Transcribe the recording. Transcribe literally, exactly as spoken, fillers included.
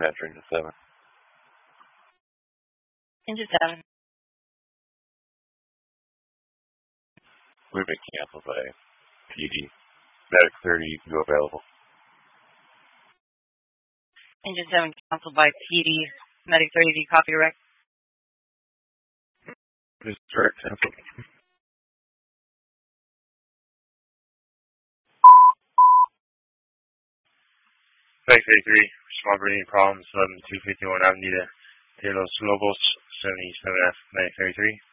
Patrick to seven. Engine seven. We've been canceled by P D. Medic thirty, you can go available. Engine seven canceled by P D. Medic thirty, do you copy rec? Just direct cancel. Medic thirty-three, small breathing problems, eleven two fifty-one Avenida de los Lobos, seventy-seven F, Medic thirty-three.